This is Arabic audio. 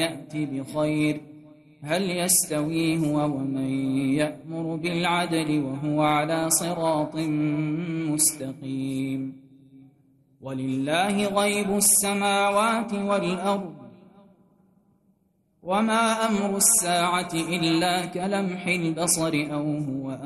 يأتي بخير هل يستوي هو ومن يأمر بالعدل وهو على صراط مستقيم ولله غيب السماوات والأرض وما أمر الساعة إلا كلمح البصر أو هو